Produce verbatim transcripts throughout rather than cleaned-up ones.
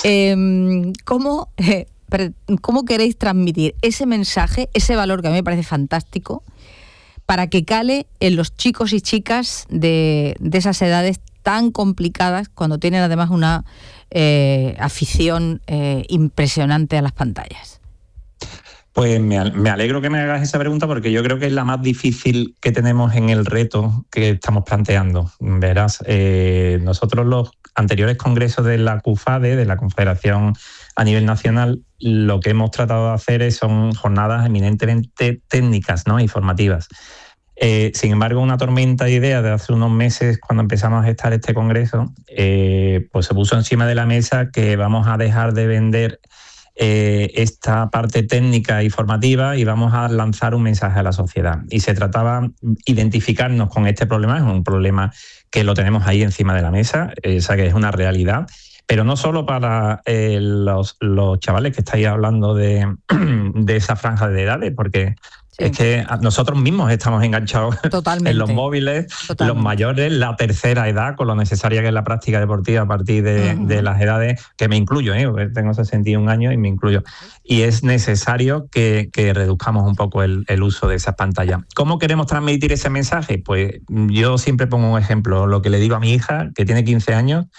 Eh, ¿cómo, eh, ¿Cómo queréis transmitir ese mensaje, ese valor que a mí me parece fantástico, para que cale en los chicos y chicas de, de esas edades tan complicadas, cuando tienen además una eh, afición eh, impresionante a las pantallas? Pues me, me alegro que me hagas esa pregunta, porque yo creo que es la más difícil que tenemos en el reto que estamos planteando. Verás, eh, nosotros los anteriores congresos de la CUFADE, de la Confederación a nivel nacional, lo que hemos tratado de hacer es, son jornadas eminentemente técnicas, ¿no?, informativas. Eh, sin embargo, una tormenta de ideas de hace unos meses, cuando empezamos a gestar este congreso, eh, pues se puso encima de la mesa que vamos a dejar de vender eh, esta parte técnica y formativa y vamos a lanzar un mensaje a la sociedad. Y se trataba de identificarnos con este problema, es un problema que lo tenemos ahí encima de la mesa, eh, o sea que es una realidad. Pero no solo para eh, los, los chavales que estáis hablando de, de esa franja de edades, porque sí, es que nosotros mismos estamos enganchados Totalmente. en los móviles, Totalmente. los mayores, la tercera edad, con lo necesaria que es la práctica deportiva a partir de, uh-huh. de las edades, que me incluyo, ¿eh? Porque tengo sesenta y un años y me incluyo. Y es necesario que, que reduzcamos un poco el, el uso de esas pantallas. ¿Cómo queremos transmitir ese mensaje? Pues yo siempre pongo un ejemplo, lo que le digo a mi hija, que tiene quince años,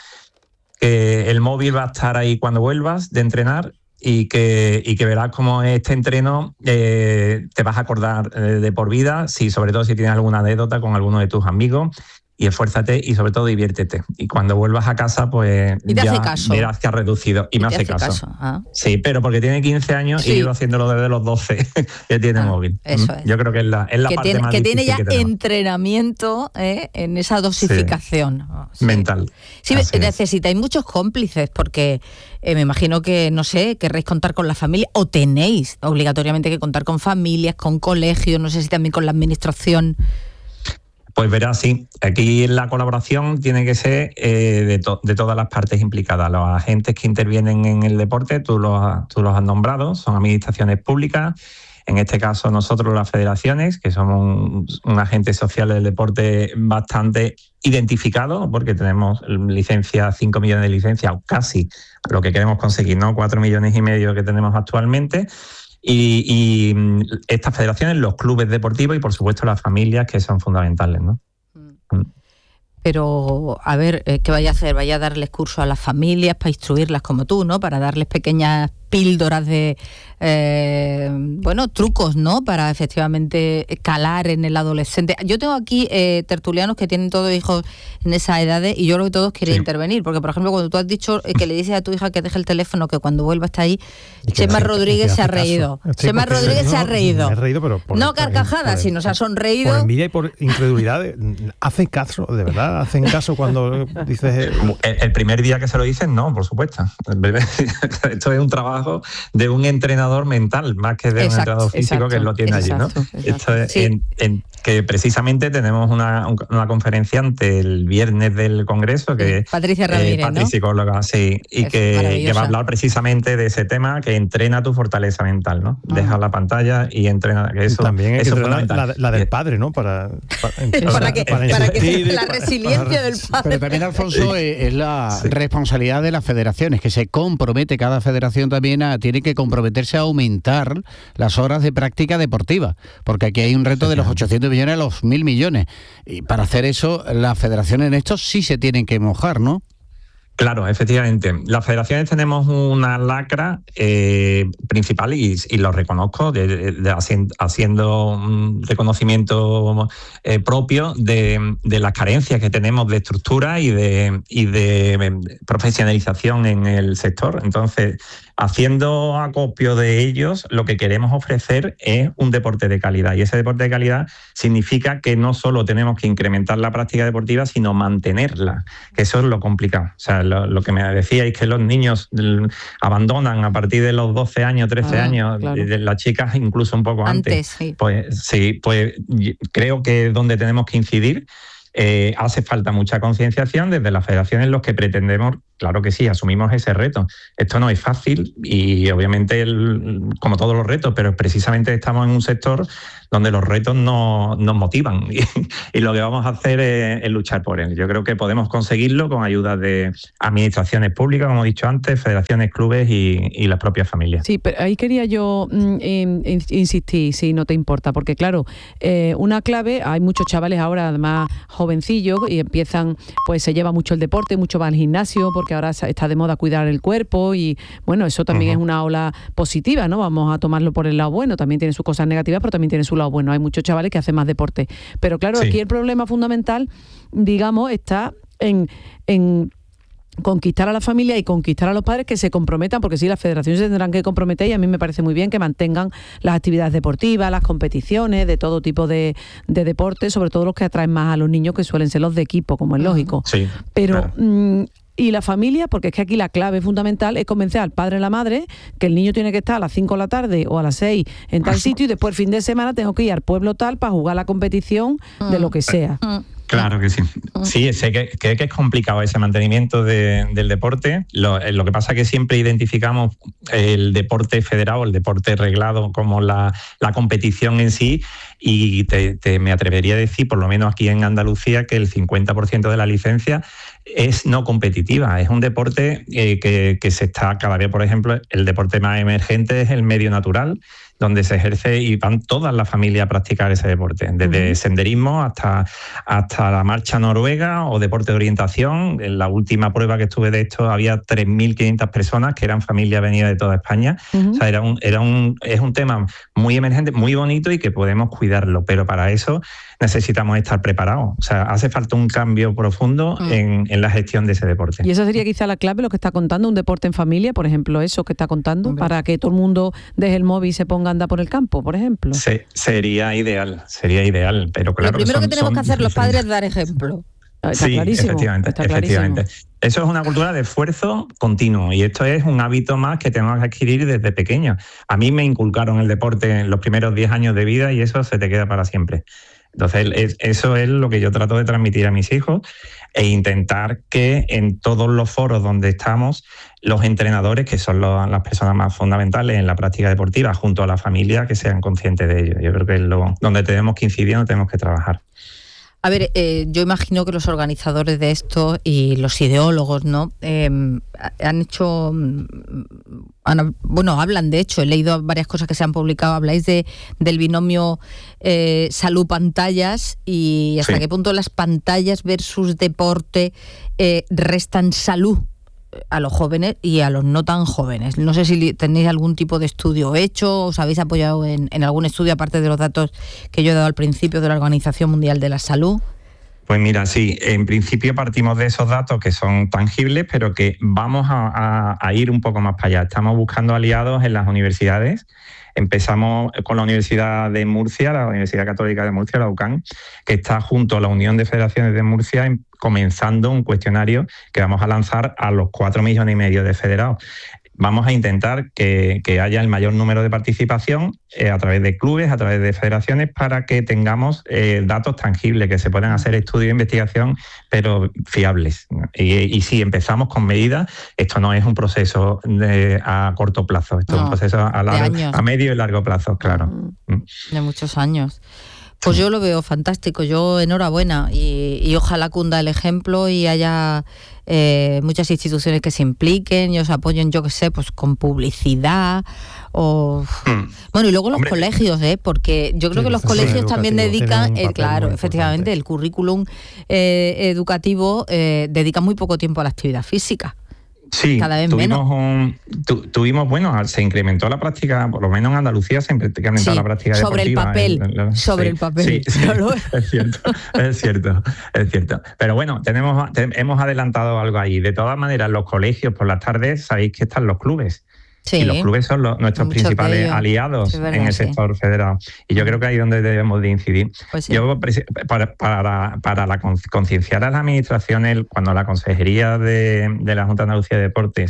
que el móvil va a estar ahí cuando vuelvas de entrenar y que, y que verás cómo este entreno eh, te vas a acordar eh, de por vida, si, sobre todo si tienes alguna anécdota con alguno de tus amigos, y esfuérzate y sobre todo diviértete. Y cuando vuelvas a casa, pues ya verás que has reducido. Y, y me hace, hace caso. caso. Ah. Sí, pero porque tiene quince años sí. y iba haciéndolo desde los doce que tiene ah, móvil. Eso es. Yo creo que es la, es la que parte tiene, más que difícil tiene ya que tenemos. Entrenamiento eh, en esa dosificación. Sí. Sí. Mental. Sí, Así necesitáis es. muchos cómplices, porque eh, me imagino que, no sé, querréis contar con la familia, o tenéis obligatoriamente que contar con familias, con colegios, no sé si también con la administración. Pues verás, sí. Aquí la colaboración tiene que ser eh, de, to- de todas las partes implicadas. Los agentes que intervienen en el deporte, tú los, tú los has nombrado, son administraciones públicas. En este caso nosotros las federaciones, que somos un, un agente social del deporte bastante identificado, porque tenemos licencias, cinco millones de licencias, o casi lo que queremos conseguir, ¿no? cuatro millones y medio que tenemos actualmente. Y, y estas federaciones, los clubes deportivos y, por supuesto, las familias, que son fundamentales, ¿no? Pero, a ver, ¿qué vaya a hacer? ¿Vaya a darles cursos a las familias para instruirlas como tú, ¿no? Para darles pequeñas píldoras de, eh, bueno, trucos, ¿no? Para efectivamente calar en el adolescente. Yo tengo aquí eh, tertulianos que tienen todos hijos en esa edad y yo creo que todos quieren sí. intervenir, porque, por ejemplo, cuando tú has dicho eh, que le dices a tu hija que deje el teléfono, que cuando vuelva está ahí, Chema Rodríguez se ha reído. Chema Rodríguez se ha reído. Me he reído, pero por no carcajadas, sino se ha sonreído. Por envidia y por incredulidad. Hacen caso, de verdad, hacen caso cuando dices... El, el primer día que se lo dicen, no, por supuesto. Esto es un trabajo de un entrenador mental, más que de exacto, un entrenador físico exacto, que lo tiene exacto, allí, ¿no? Exacto. Esto es sí. en, en, que precisamente tenemos una, una conferenciante el viernes del Congreso, que Patricia Ramírez, eh, Patri, ¿no? psicóloga, sí, y que, que va a hablar precisamente de ese tema, que entrena tu fortaleza mental, ¿no? Ah. Deja la pantalla y entrena, que eso, también hay eso que es fundamental. La, la del padre, ¿no? Para, para, para, para que, para para que la resiliencia para, del padre. Pero también, Alfonso, sí. es la sí. responsabilidad de las federaciones, que se compromete, cada federación también a, tiene que comprometerse a aumentar las horas de práctica deportiva, porque aquí hay un reto de los ochocientos millones a los mil millones, y para hacer eso las federaciones en esto sí se tienen que mojar, ¿no? Claro, efectivamente. Las federaciones tenemos una lacra eh, principal y, y lo reconozco, de, de, de haciendo, haciendo un reconocimiento eh, propio de, de las carencias que tenemos de estructura y de, y de profesionalización en el sector. Entonces, haciendo acopio de ellos, lo que queremos ofrecer es un deporte de calidad. Y ese deporte de calidad significa que no solo tenemos que incrementar la práctica deportiva, sino mantenerla, que eso es lo complicado. O sea, lo, lo que me decíais, que los niños abandonan a partir de los doce años, trece ah, años, claro. de las chicas incluso un poco antes. Antes, sí. Pues sí, pues creo que es donde tenemos que incidir. Eh, hace falta mucha concienciación desde las federaciones. Los que pretendemos claro que sí, asumimos ese reto. Esto no es fácil y obviamente, el, como todos los retos, pero precisamente estamos en un sector donde los retos no, nos motivan y, y lo que vamos a hacer es, es luchar por él. Yo creo que podemos conseguirlo con ayuda de administraciones públicas, como he dicho antes, federaciones, clubes y, y las propias familias. Sí, pero ahí quería yo mm, insistir, si no te importa, porque claro, eh, una clave, hay muchos chavales ahora además jovencillos y empiezan, pues se lleva mucho el deporte, mucho va al gimnasio, porque ahora está de moda cuidar el cuerpo y bueno, eso también uh-huh. es una ola positiva, ¿no? Vamos a tomarlo por el lado bueno, también tiene sus cosas negativas, pero también tiene su lado bueno. Hay muchos chavales que hacen más deporte. Pero claro, sí. aquí el problema fundamental, digamos, está en, en conquistar a la familia y conquistar a los padres que se comprometan, porque sí, las federaciones se tendrán que comprometer y a mí me parece muy bien que mantengan las actividades deportivas, las competiciones de todo tipo de, de deportes, sobre todo los que atraen más a los niños, que suelen ser los de equipo, como es lógico. Sí, pero... claro. Mmm, y la familia, porque es que aquí la clave fundamental es convencer al padre y la madre que el niño tiene que estar a las cinco de la tarde o a las seis en tal sitio y después el fin de semana tengo que ir al pueblo tal para jugar la competición de lo que sea. Claro que sí. Sí, sé que, que, que es complicado ese mantenimiento de, del deporte. Lo, lo que pasa es que siempre identificamos el deporte federado, el deporte reglado como la, la competición en sí, y te, te, me atrevería a decir, por lo menos aquí en Andalucía, que el cincuenta por ciento de la licencia es no competitiva. Es un deporte eh, que, que se está cada vez, por ejemplo, el deporte más emergente es el medio natural, donde se ejerce y van todas las familias a practicar ese deporte, desde uh-huh. senderismo hasta, hasta la marcha noruega o deporte de orientación. En la última prueba que estuve de esto había tres mil quinientas personas que eran familias venidas de toda España. Uh-huh. O sea, era un, era un, es un tema muy emergente, muy bonito y que podemos cuidarlo, pero para eso necesitamos estar preparados. O sea, hace falta un cambio profundo uh-huh. en, en la gestión de ese deporte. Y esa sería quizá la clave, lo que está contando, un deporte en familia, por ejemplo, eso que está contando, uh-huh. para que todo el mundo deje el móvil y se ponga anda por el campo, por ejemplo. Se, sería ideal, sería ideal, pero claro. Lo primero son, que tenemos son que hacer los diferentes. padres es dar ejemplo. Está sí, clarísimo, efectivamente, está efectivamente. clarísimo. Eso es una cultura de esfuerzo continuo y esto es un hábito más que tenemos que adquirir desde pequeño. A mí me inculcaron el deporte en los primeros diez años de vida y eso se te queda para siempre. Entonces, es, eso es lo que yo trato de transmitir a mis hijos e intentar que en todos los foros donde estamos, los entrenadores, que son los, las personas más fundamentales en la práctica deportiva, junto a la familia, que sean conscientes de ello. Yo creo que es lo, donde tenemos que incidir, donde tenemos que trabajar. A ver, eh, yo imagino que los organizadores de esto y los ideólogos, ¿no? Eh, han hecho, han, bueno, hablan de hecho, he leído varias cosas que se han publicado, habláis de del binomio eh, salud-pantallas y hasta sí. qué punto las pantallas versus deporte eh, restan salud a los jóvenes y a los no tan jóvenes. No sé si tenéis algún tipo de estudio hecho, os habéis apoyado en, en algún estudio, aparte de los datos que yo he dado al principio de la Organización Mundial de la Salud. Pues mira, sí, en principio partimos de esos datos que son tangibles, pero que vamos a, a, a ir un poco más para allá. Estamos buscando aliados en las universidades. Empezamos con la Universidad de Murcia, la Universidad Católica de Murcia, la U C A M, que está junto a la Unión de Federaciones de Murcia comenzando un cuestionario que vamos a lanzar a los cuatro millones y medio de federados. Vamos a intentar que, que haya el mayor número de participación eh, a través de clubes, a través de federaciones, para que tengamos eh, datos tangibles, que se puedan hacer estudios de investigación, pero fiables. Y, y si empezamos con medidas, esto no es un proceso de, a corto plazo, esto no, es un proceso a, largo, a medio y largo plazo, claro. De muchos años. Pues yo lo veo fantástico, yo enhorabuena y, y ojalá cunda el ejemplo y haya eh, muchas instituciones que se impliquen y os apoyen, yo que sé, pues con publicidad o... Mm. Bueno, y luego los Hombre. colegios, ¿eh? Porque yo creo sí, que los colegios también dedican, eh, claro, efectivamente, el currículum eh, educativo eh, dedica muy poco tiempo a la actividad física. Sí, cada vez tuvimos, menos. Un, tu, tuvimos, bueno, se incrementó la práctica, por lo menos en Andalucía se incrementó sí, la práctica sobre deportiva. El papel, en, en, sobre sí, el papel, sí, sí, es cierto, es cierto, es cierto. Pero bueno, tenemos, te, hemos adelantado algo ahí. De todas maneras, los colegios por las tardes, sabéis que están los clubes. Sí, y los clubes son los, nuestros principales aliados sí, verdad, en el sí. sector federal. Y yo creo que ahí es donde debemos de incidir. Pues sí. Yo, para, para, para la concienciar a las administraciones, cuando la Consejería de, de la Junta de Andalucía de Deportes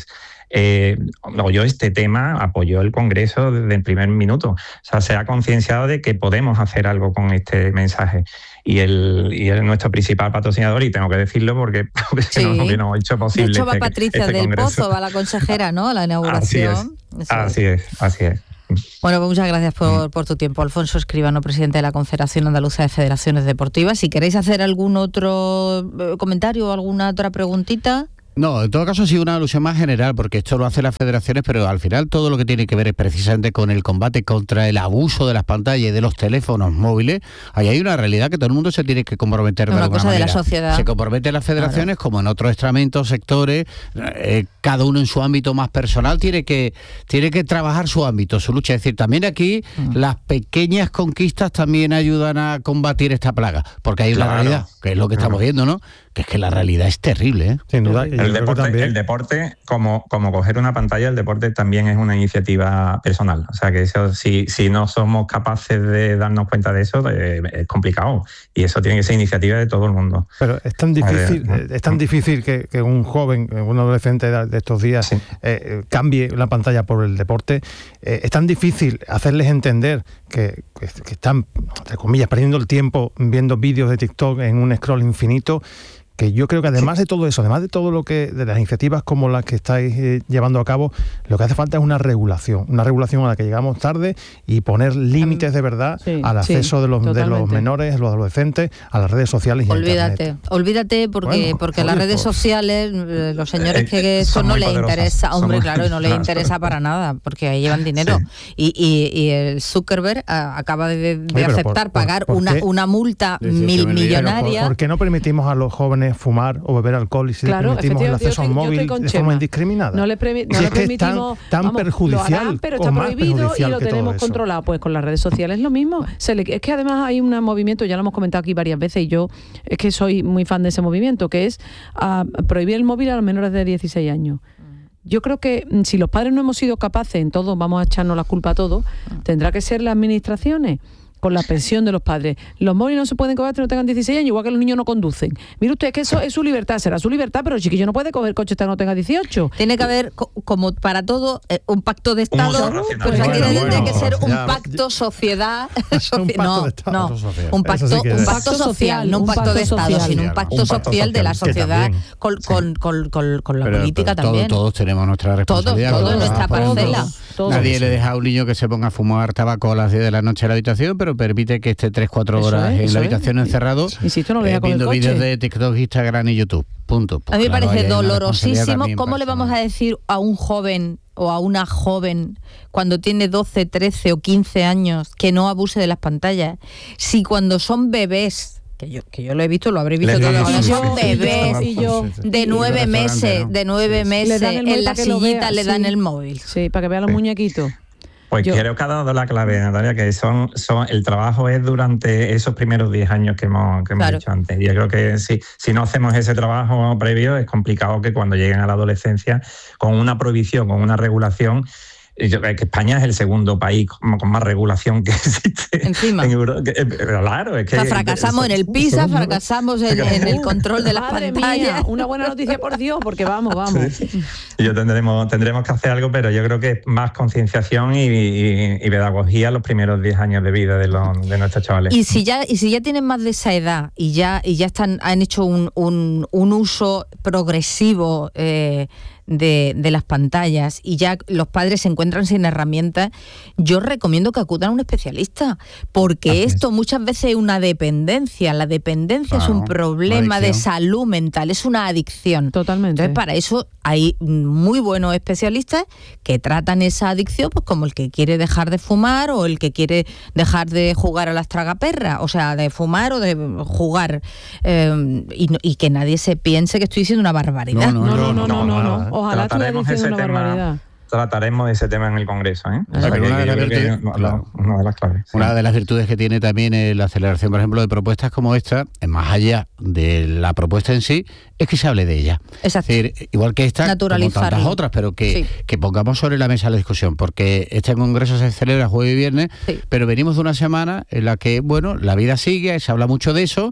eh, yo este tema apoyó el Congreso desde el primer minuto. O sea, se ha concienciado de que podemos hacer algo con este mensaje. Y él y él es nuestro principal patrocinador, y tengo que decirlo porque, porque Sí. no, no hemos hecho posible. De hecho, va este, Patricia este del Congreso. Pozo, va la consejera, ¿no? A la inauguración. Así es, así es, así es. Bueno, pues muchas gracias por, por tu tiempo. Alfonso Escribano, presidente de la Confederación Andaluza de Federaciones Deportivas. Si queréis hacer algún otro eh, comentario o alguna otra preguntita... No, en todo caso ha sido una alusión más general, porque esto lo hacen las federaciones, pero al final todo lo que tiene que ver es precisamente con el combate contra el abuso de las pantallas y de los teléfonos móviles. Ahí hay una realidad que todo el mundo se tiene que comprometer de Una alguna cosa de la manera. sociedad. Se comprometen las federaciones, claro, como en otros estamentos, sectores, eh, cada uno en su ámbito más personal tiene que, tiene que trabajar su ámbito, su lucha. Es decir, también aquí mm. las pequeñas conquistas también ayudan a combatir esta plaga, porque hay Claro, una realidad, que es lo que claro. estamos viendo, ¿no? Que es que la realidad es terrible, ¿eh? Sin duda. y yo El creo que deporte, también- el deporte como, como coger una pantalla, el deporte también es una iniciativa personal. O sea que eso, si, si no somos capaces de darnos cuenta de eso, eh, es complicado. Y eso tiene que ser iniciativa de todo el mundo. Pero es tan difícil, A ver, es tan difícil que, que un joven, un adolescente de de estos días Sí. eh, cambie la pantalla por el deporte. Eh, es tan difícil hacerles entender que, que, que están, entre comillas, perdiendo el tiempo viendo vídeos de TikTok en un scroll infinito, que yo creo que además de todo eso, además de todo lo que, de las iniciativas como las que estáis eh, llevando a cabo, lo que hace falta es una regulación, una regulación a la que llegamos tarde y poner límites de verdad Sí, al sí, acceso de, los, de los totalmente. menores, los adolescentes, a las redes sociales y a Olvídate, Internet. olvídate porque Bueno, porque oye, las redes pues- sociales, eh, los señores Eh, que esto son no muy les poderosas, interesa, son hombre, muy- claro, y no les claro. interesa para nada, porque ahí llevan dinero. Y, y, y el Zuckerberg ah, acaba de, de Oye, pero aceptar por- por- pagar ¿por una, qué? una multa dieciocho mil mil Pero, millonaria. ¿por, por qué no permitimos a los jóvenes fumar o beber alcohol y si Claro, les permitimos el efectivamente, yo acceso al estoy- yo móvil estoy con de forma Chema. indiscriminada? No le, premi- no Si le es que es tan- permitimos... tan vamos, perjudicial, lo harán, pero o está más prohibido y perjudicial lo que todo tenemos eso. controlado. Pues con las redes sociales es lo mismo. Se le- es que además hay un movimiento, ya lo hemos comentado aquí varias veces, y yo es que soy muy fan de ese movimiento, que es ah, prohibir el móvil a los menores de dieciséis años. Yo creo que mm, si los padres no hemos sido capaces, en todo, vamos a echarnos la culpa a todos, tendrá que ser las administraciones, con la pensión de los padres. Los móviles no se pueden coger hasta que no tengan dieciséis años, igual que los niños no conducen. Mire usted, es que eso es su libertad, será su libertad, pero el chiquillo no puede coger coche hasta que no tenga dieciocho. Tiene que haber, co- como para todo, eh, un pacto de uso Estado, racional. pues aquí Bueno, tiene bueno, que ser un ya, pacto sociedad. Un soci- pacto no, de Estado, no, eso es social. un Eso pacto, sí que un es. pacto social, no un pacto de Estado, social. sino un pacto Un pacto social de la social, que sociedad también. con, con, con, con, con la Pero- política pero todo- también. Todos tenemos nuestra responsabilidad. todo con en los nuestra demás, porque parcela. Todo. Nadie le deja a un niño que se ponga a fumar tabaco a las diez de la noche en la habitación, pero permite que esté tres cuatro Eso horas es, en eso la es. habitación encerrado, Insisto, no le deja eh, con el viendo coche. vídeos de TikTok, Instagram y YouTube. Punto. Pues A mí me claro, ahí parece hay una dolorosísimo. responsabilidad también ¿Cómo le vamos a personal. decir a un joven o a una joven cuando tiene doce, trece o quince años que no abuse de las pantallas? Si cuando son bebés, que yo, que yo lo he visto, lo habréis visto Les todos, dan- cuando sí, son sí, sí, bebés y yo- de nueve restaurante, meses, ¿no? de nueve Sí, sí. meses, Le dan el móvil en la para que lo sillita vea, le dan sí. el móvil. Sí, para que vea los Sí. muñequitos. Pues Yo- creo que ha dado la clave, Natalia, que son, son el trabajo es durante esos primeros diez años que hemos, que hemos Claro. dicho antes. Y yo creo que si, si no hacemos ese trabajo previo, es complicado que cuando lleguen a la adolescencia, con una prohibición, con una regulación, yo creo que España es el segundo país con, con más regulación que existe. Encima. En Europa. Que- Claro, es que... O sea, fracasamos en el PISA, somos- fracasamos en, en el control de las Madre pantallas. mía, una buena noticia por Dios, porque vamos, vamos. Y yo tendremos, tendremos que hacer algo, pero yo creo que es más concienciación y, y- y pedagogía los primeros diez años de vida de, los, de nuestros chavales. Y si ya y si ya tienen más de esa edad y ya y ya están han hecho un, un, un uso progresivo eh, de, de las pantallas y ya los padres se encuentran sin herramientas, yo recomiendo que acudan a un especialista, porque Así esto muchas veces es una dependencia. La dependencia es Claro, un problema una de adicción. salud mental, es una adicción. Totalmente. Entonces, para eso hay muy buenos especialistas que tratan esa adicción, pues como el que quiere dejar de fumar o el que quiere dejar de jugar a las tragaperras, o sea, de fumar o de jugar, eh, y, no- y que nadie se piense que estoy diciendo una barbaridad. No, no, no, no, no, no. no. Ojalá estuviera Trataremos diciendo ese una tema. barbaridad. Trataremos ese tema en el Congreso, ¿eh? O sea, Pero que- una de que las yo creo que virtudes- no- claro. una de las claves. sí. Una de las virtudes que tiene también eh, la aceleración, por ejemplo, de propuestas como esta, eh, más allá de la propuesta en sí, es que se hable de ella. Exacto. Es decir, igual que esta, como Naturalizarlo. tantas otras, pero que, Sí. que pongamos sobre la mesa la discusión, porque este congreso se celebra jueves y viernes, Sí. pero venimos de una semana en la que, bueno, la vida sigue, se habla mucho de eso,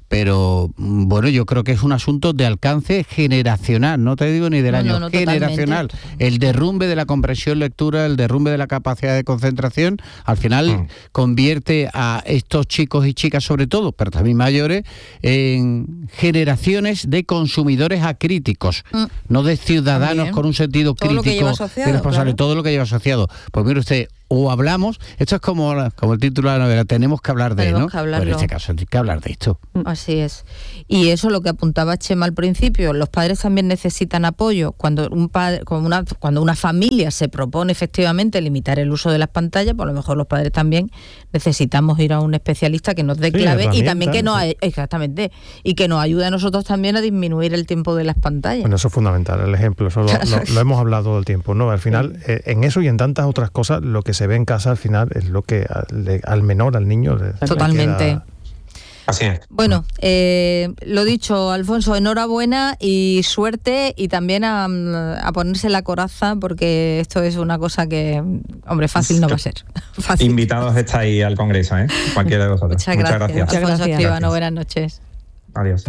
pero bueno, yo creo que es un asunto de alcance generacional, no te digo ni del No, año, no, no, generacional. totalmente. El derrumbe de la comprensión lectura, el derrumbe de la capacidad de concentración, al final Mm. convierte a estos chicos y chicas, sobre todo, pero también mayores, en generaciones de consumidores acríticos, Mm. no de ciudadanos También. con un sentido Todo lo que crítico lleva asociado, y responsable, claro. todo lo que lleva asociado. Pues mire usted, o hablamos, esto es como, como el título de la novela, tenemos que hablar de, Tenemos ¿no? que Pues en hablarlo. este caso, hay que hablar de esto. Así es. Y eso lo que apuntaba Chema al principio, los padres también necesitan apoyo. Cuando un padre, cuando una, cuando una familia se propone efectivamente limitar el uso de las pantallas, pues a lo mejor los padres también necesitamos ir a un especialista que nos dé Sí, clave y herramientas, también que nos sí. exactamente y que nos ayude a nosotros también a disminuir el tiempo de las pantallas. Bueno, eso es fundamental, el ejemplo, eso lo, lo- lo hemos hablado todo el tiempo, ¿no? Al final, eh, en eso y en tantas otras cosas, lo que se ve en casa al final es lo que a- le- al menor, al niño, le, le Totalmente. queda- Así es. Bueno, eh, lo dicho, Alfonso, enhorabuena y suerte y también a, a ponerse la coraza porque esto es una cosa que, hombre, fácil no va a ser. Fácil. Invitados estáis al Congreso, ¿eh? Cualquiera de vosotros. Muchas gracias. Muchas Alfonso gracias. Escribano, Gracias. buenas noches. Adiós.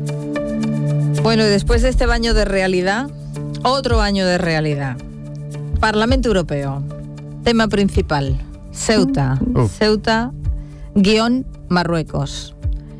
Bueno, y después de este baño de realidad, otro baño de realidad. Parlamento Europeo. Tema principal. Ceuta. Uf. Ceuta, guión Marruecos.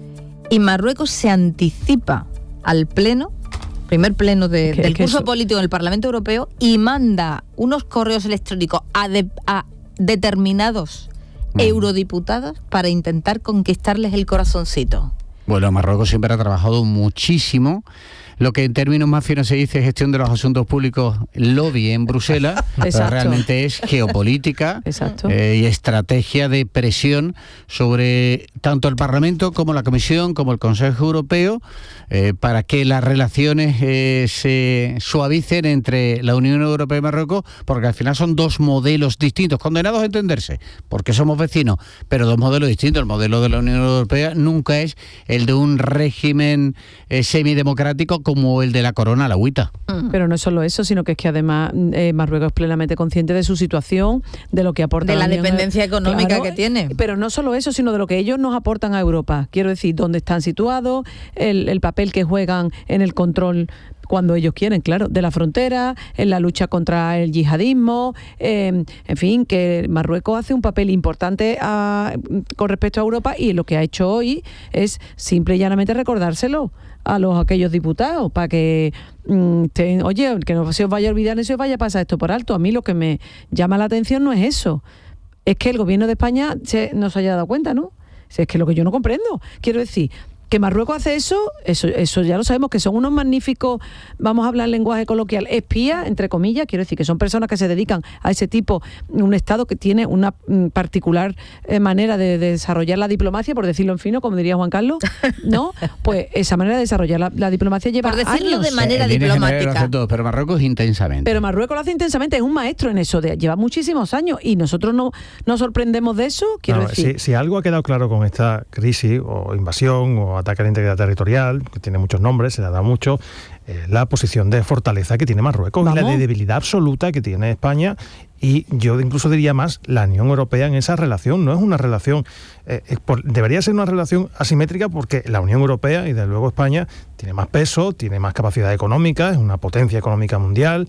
Y Marruecos se anticipa al pleno, primer pleno de- Es que- del es que curso eso- político del Parlamento Europeo y manda unos correos electrónicos a, de- a determinados Mm. eurodiputados para intentar conquistarles el corazoncito. Bueno, Marruecos siempre ha trabajado muchísimo. Lo que en términos más finos se dice gestión de los asuntos públicos, lobby en Bruselas, pero Exacto. realmente es geopolítica Exacto. eh, y estrategia de presión sobre tanto el Parlamento como la Comisión, como el Consejo Europeo, eh, para que las relaciones eh, se suavicen entre la Unión Europea y Marruecos, porque al final son dos modelos distintos, condenados a entenderse, porque somos vecinos, pero dos modelos distintos. El modelo de la Unión Europea nunca es el de un régimen eh, semidemocrático como el de la corona alauita. Pero no es solo eso, sino que es que además eh, Marruecos es plenamente consciente de su situación, de lo que aporta De la Unión dependencia Europea. económica Claro, que tiene. Pero no solo eso, sino de lo que ellos nos aportan a Europa. Quiero decir, dónde están situados, el, el papel que juegan en el control cuando ellos quieren, claro, de la frontera, en la lucha contra el yihadismo, eh, en fin, que Marruecos hace un papel importante a- con respecto a Europa y lo que ha hecho hoy es simple y llanamente recordárselo a los aquellos diputados para que mm, te- oye, que no se os vaya a olvidar ni se os vaya a pasar esto por alto. A mí lo que me llama la atención no es eso, es que el gobierno de España se, no se haya dado cuenta, ¿no? Si es que lo que yo no comprendo, quiero decir, que Marruecos hace eso, eso, eso ya lo sabemos, que son unos magníficos, vamos a hablar en lenguaje coloquial, espías, entre comillas, quiero decir, que son personas que se dedican a ese tipo, un Estado que tiene una mm, particular eh, manera de, de desarrollar la diplomacia, por decirlo en fino, como diría Juan Carlos, ¿no? Pues esa manera de desarrollar la, la diplomacia lleva Por decirlo años. de manera En líneas generales lo diplomática. hace todo, pero Marruecos intensamente. Pero Marruecos lo hace intensamente, es un maestro en eso, de, lleva muchísimos años y nosotros no nos sorprendemos de eso, quiero No, decir. si, si algo ha quedado claro con esta crisis o invasión o ataque a la integridad territorial, que tiene muchos nombres, se le ha dado mucho, eh, la posición de fortaleza que tiene Marruecos y la Vamos. de debilidad absoluta que tiene España y yo incluso diría más, la Unión Europea en esa relación. No es una relación, eh, es por- debería ser una relación asimétrica porque la Unión Europea y desde luego España tiene más peso, tiene más capacidad económica, es una potencia económica mundial.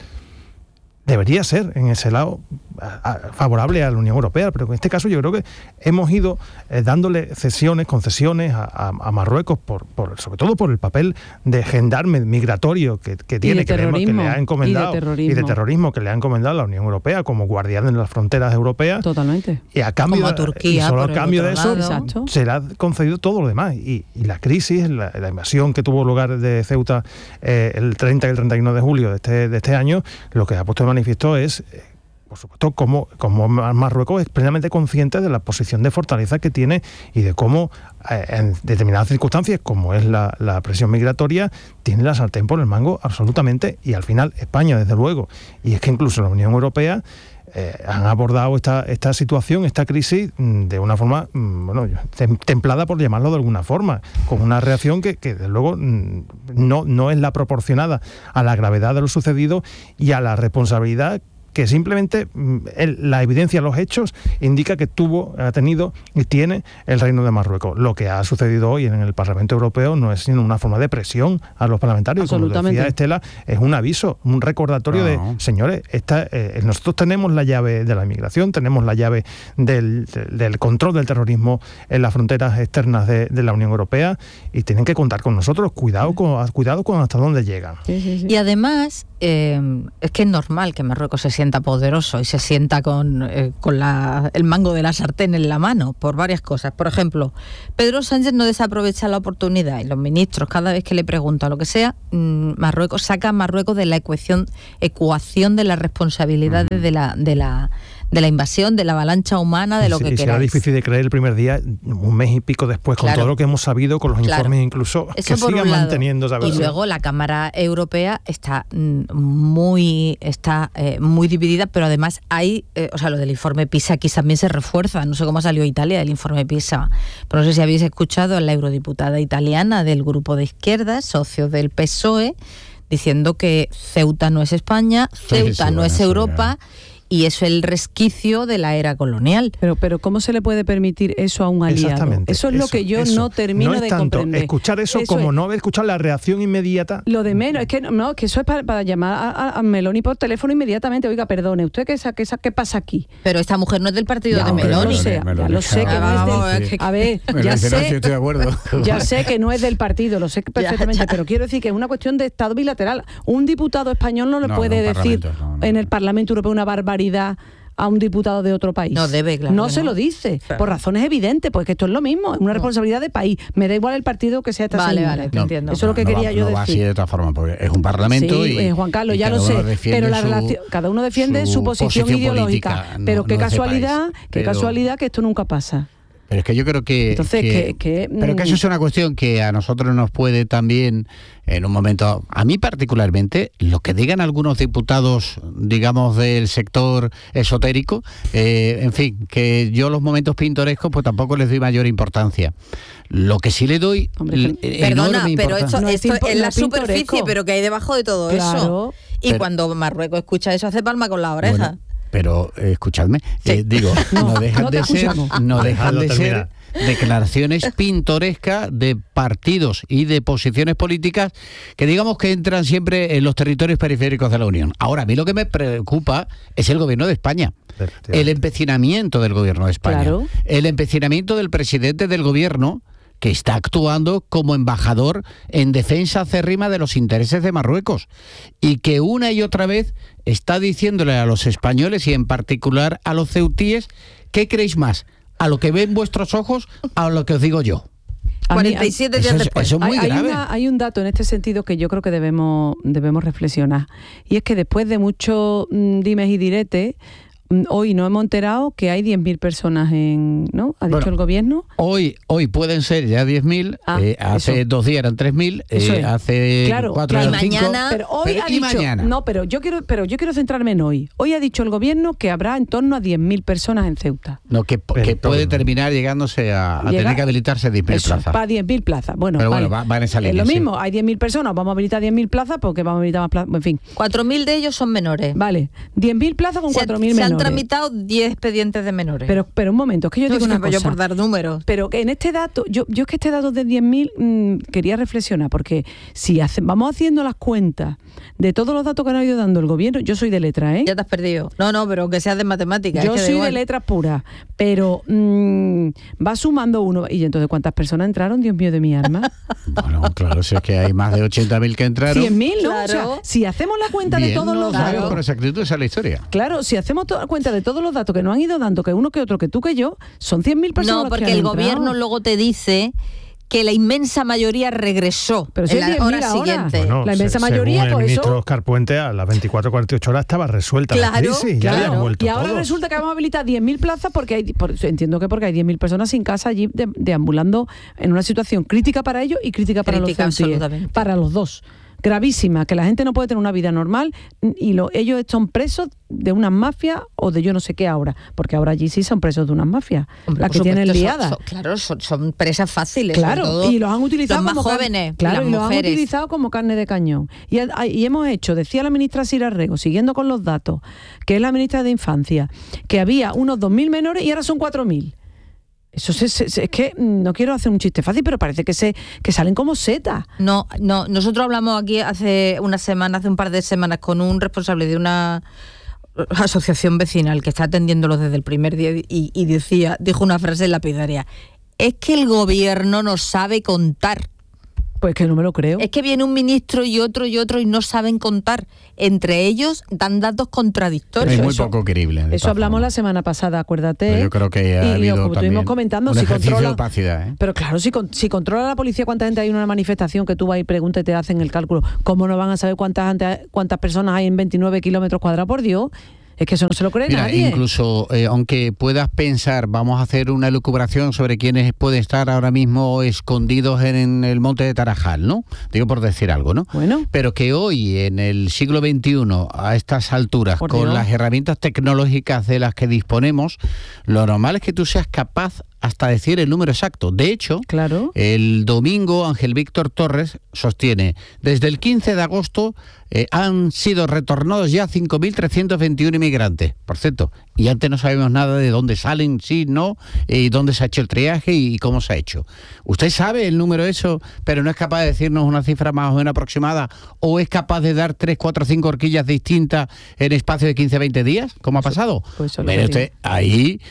Debería ser en ese lado a- a- favorable a la Unión Europea, pero en este caso yo creo que hemos ido eh, dándole cesiones, concesiones a, a- a Marruecos, por, por- sobre todo por el papel de gendarme migratorio que, que tiene, de que, le hemos- que le terrorismo, ha encomendado, y de terrorismo. y de terrorismo que le ha encomendado la Unión Europea como guardián de las fronteras europeas. Totalmente. Y a cambio, Como a de- Turquía, y solo por a el cambio de otro eso lado. Exacto. se le ha concedido todo lo demás. Y, y la crisis, la, la invasión que tuvo lugar de Ceuta eh, el treinta y el treinta y uno de julio de este, de este año, lo que ha puesto de manifiesto es, eh, por supuesto, cómo, cómo Marruecos es plenamente consciente de la posición de fortaleza que tiene y de cómo eh, en determinadas circunstancias, como es la, la presión migratoria, tiene la sartén por el mango absolutamente. Y al final España, desde luego, y es que incluso la Unión Europea, Eh, han abordado esta, esta situación, esta crisis, mm, de una forma, mm, bueno, tem- templada, por llamarlo de alguna forma, con una reacción que, que desde luego, mm, no, no es la proporcionada a la gravedad de lo sucedido y a la responsabilidad que simplemente el, la evidencia, los hechos, indica que tuvo, ha tenido y tiene el Reino de Marruecos. Lo que ha sucedido hoy en el Parlamento Europeo no es sino una forma de presión a los parlamentarios. Como decía Estela, es un aviso, un recordatorio no. de, señores, esta, eh, nosotros tenemos la llave de la inmigración, tenemos la llave del, del control del terrorismo en las fronteras externas de, de la Unión Europea y tienen que contar con nosotros. Cuidado con, cuidado con hasta dónde llegan. Sí, sí, sí. Y además, eh, es que es normal que Marruecos se sienta poderoso y se sienta con, eh, con la, el mango de la sartén en la mano por varias cosas. Por ejemplo, Pedro Sánchez no desaprovecha la oportunidad y los ministros, cada vez que le preguntan lo que sea, mmm, Marruecos saca a Marruecos de la ecuación, ecuación de las responsabilidades mm. de la... De la de la invasión, de la avalancha humana, de lo sí, que sí, queráis. Será difícil de creer el primer día, un mes y pico después, con claro. todo lo que hemos sabido, con los claro. informes incluso, Eso que sigan manteniendo esa versión. Y luego la Cámara Europea está muy está eh, muy dividida, pero además hay, eh, o sea, lo del informe PISA aquí también se refuerza. No sé cómo ha salido Italia el informe PISA, pero no sé si habéis escuchado a la eurodiputada italiana del grupo de izquierdas, socio del P S O E, diciendo que Ceuta no es España, Ceuta sí, sí, no es Europa... Ya. Y eso es el resquicio de la era colonial. Pero, pero ¿cómo se le puede permitir eso a un aliado? Exactamente. Eso es eso, lo que yo eso. no termino no es de tanto comprender. Escuchar eso, eso como es. no escuchar la reacción inmediata. Lo de menos, es que no, que eso es para, para llamar a, a Meloni por teléfono inmediatamente. Oiga, perdone, ¿usted qué, qué, qué pasa aquí? Pero esta mujer no es del partido ya, de Meloni. Ya, sé, ya lo sé que no es del... A ver, ya sé, estoy de acuerdo. ya sé que no es del partido, lo sé perfectamente, ya, ya. pero quiero decir que es una cuestión de Estado bilateral. Un diputado español no le no, puede no, decir no, no, en el Parlamento Europeo una barbaridad a un diputado de otro país. No debe, claro. No se no. lo dice, claro. por razones evidentes, pues que esto es lo mismo, es una no. responsabilidad de país. Me da igual el partido que sea esta Vale, señora. vale, te no, entiendo. Eso es lo que no quería va, yo no decir. Va así de otra forma, porque es un parlamento sí, y... Eh, Juan Carlos, ya lo sé, pero la relación, cada uno defiende su, su posición, posición ideológica. Política, no, pero qué no casualidad, qué pero... casualidad que esto nunca pasa. Pero es que yo creo que... Entonces, que, que, que pero que eso es una cuestión que a nosotros nos puede también, en un momento... A mí particularmente, lo que digan algunos diputados, digamos, del sector esotérico, eh, en fin, que yo los momentos pintorescos pues tampoco les doy mayor importancia. Lo que sí le doy... Hombre, perdona, pero esto, no esto es, es la superficie, pero que hay debajo de todo claro. eso. Y pero, cuando Marruecos escucha eso, hace palma con la oreja. Bueno, pero eh, escuchadme, sí. eh, digo, no, no dejan no de ser, no dejan de ser declaraciones pintorescas de partidos y de posiciones políticas que digamos que entran siempre en los territorios periféricos de la Unión. Ahora, a mí lo que me preocupa es el gobierno de España, el empecinamiento del gobierno de España, claro. el empecinamiento del presidente del gobierno, que está actuando como embajador en defensa acérrima de los intereses de Marruecos y que una y otra vez está diciéndole a los españoles y en particular a los ceutíes, ¿qué creéis más? ¿A lo que ven vuestros ojos o a lo que os digo yo? cuarenta y siete días después. Eso es muy hay, grave. Hay, una, hay un dato en este sentido que yo creo que debemos, debemos reflexionar. Y es que después de muchos mmm, dimes y diretes, hoy no hemos enterado que hay diez mil personas en, ¿no? ¿Ha dicho bueno, el gobierno? Hoy hoy pueden ser ya diez mil, ah, eh, hace dos días eran tres mil, eh, hace claro, cuatro claro. eran cinco. Mañana, pero hoy pero ha y dicho, mañana. No, pero yo quiero pero yo quiero centrarme en hoy. Hoy ha dicho el gobierno que habrá en torno a diez mil personas en Ceuta. No, que, que puede terminar llegándose a, a Llega, tener que habilitarse diez mil plazas. Para diez mil plazas. Bueno, pero vale. bueno, va, va en esa línea. Es lo sí. mismo, hay diez mil personas, vamos a habilitar diez mil plazas porque vamos a habilitar más plazas, en fin. cuatro mil de ellos son menores. Vale, diez mil plazas con cuatro mil menores. Se han tramitado diez expedientes de menores. Pero, pero un momento, es que yo no, digo una cosa. Yo por dar números. Pero que en este dato, yo, yo es que este dato de diez mil mmm, quería reflexionar, porque si hace, vamos haciendo las cuentas de todos los datos que nos ha ido dando el gobierno, yo soy de letra, ¿eh? Ya te has perdido. No, no, pero aunque seas de matemáticas. Yo es que soy de letras puras, pero mmm, va sumando uno. ¿Y entonces cuántas personas entraron? Dios mío de mi alma. Bueno, claro, si es que hay más de ochenta mil que entraron. cien mil, ¿no? Claro. O sea, si hacemos la cuenta Bien, de todos no los datos... con exactitud esa es la historia. Claro, si hacemos to- cuenta de todos los datos que nos han ido dando, que uno que otro, que tú que yo, son cien mil personas. No, porque que han el entrado. gobierno luego te dice que la inmensa mayoría regresó pero si en la hora siguiente. Bueno, la inmensa se, mayoría, según el pues ministro eso... Oscar Puente, a las veinticuatro a cuarenta y ocho horas estaba resuelta claro, la crisis. Ya claro. habían vuelto Y ahora todos. resulta que vamos a habilitar diez mil plazas porque hay, por, entiendo que porque hay diez mil personas sin casa allí de, deambulando en una situación crítica para ellos y crítica para Crítica, los ceutíes. absolutamente. Para los dos. gravísima, que la gente no puede tener una vida normal y lo, ellos son presos de unas mafias o de yo no sé qué ahora, porque ahora allí sí son presos de unas mafias, Hombre, las que tienen liadas. Son, son, claro, son, son presas fáciles. Claro, y los han utilizado los más como jóvenes, claro, las y los mujeres. han utilizado como carne de cañón. Y, y hemos hecho, decía la ministra Sira Rego, siguiendo con los datos, que es la ministra de Infancia, que había unos dos mil menores y ahora son cuatro mil. Eso se, se, se, es que no quiero hacer un chiste fácil, pero parece que se que salen como setas. No, no, nosotros hablamos aquí hace unas semanas, hace un par de semanas, con un responsable de una asociación vecinal que está atendiéndolos desde el primer día y, y decía, dijo una frase lapidaria: es que el gobierno no sabe contar. Pues que no me lo creo. Es que viene un ministro y otro y otro y no saben contar. Entre ellos dan datos contradictorios. Es muy eso, poco creíble. Eso hablamos formas. La semana pasada, acuérdate. Pero yo creo que ha y, habido y lo estuvimos comentando. un si ejercicio controla, de opacidad. ¿eh? Pero claro, si, si controla la policía cuánta gente hay en una manifestación, que tú vas y preguntas y te hacen el cálculo, ¿cómo no van a saber cuántas, cuántas personas hay en veintinueve kilómetros cuadrados? Por Dios. Es que eso no se lo cree Mira, nadie. Incluso, eh, aunque puedas pensar, vamos a hacer una elucubración sobre quiénes pueden estar ahora mismo escondidos en, en el monte de Tarajal, ¿no? Digo por decir algo, ¿no? Bueno. Pero que hoy, en el siglo veintiuno, a estas alturas, por con Dios. las herramientas tecnológicas de las que disponemos, lo normal es que tú seas capaz hasta decir el número exacto. De hecho, claro. el domingo Ángel Víctor Torres sostiene, desde el quince de agosto eh, han sido retornados ya cinco mil trescientos veintiuno inmigrantes, por cierto, y antes no sabemos nada de dónde salen, sí, no, y dónde se ha hecho el triaje y cómo se ha hecho. ¿Usted sabe el número eso, pero no es capaz de decirnos una cifra más o menos aproximada, o es capaz de dar tres, cuatro, cinco horquillas distintas en espacio de quince, veinte días, como ha pasado? Pues Mire usted, ahí